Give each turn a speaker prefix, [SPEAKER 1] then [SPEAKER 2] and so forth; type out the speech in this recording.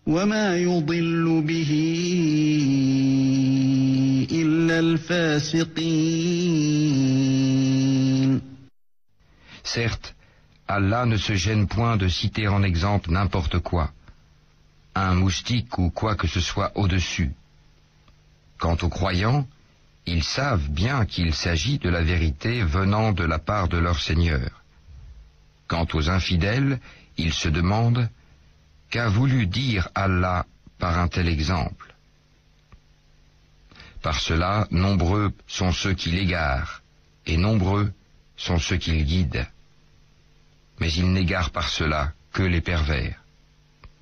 [SPEAKER 1] وما يضل به إلا الفاسقين.
[SPEAKER 2] Certes, Allah ne se gêne point de citer en exemple n'importe quoi, un moustique ou quoi que ce soit au-dessus. Quant aux croyants, ils savent bien qu'il s'agit de la vérité venant de la part de leur Seigneur. Quant aux infidèles, ils se demandent « Qu'a voulu dire Allah par un tel exemple ?» Par cela, nombreux sont ceux qui l'égarent, et nombreux sont ceux qui le guident. Mais ils n'égarent par cela que les pervers.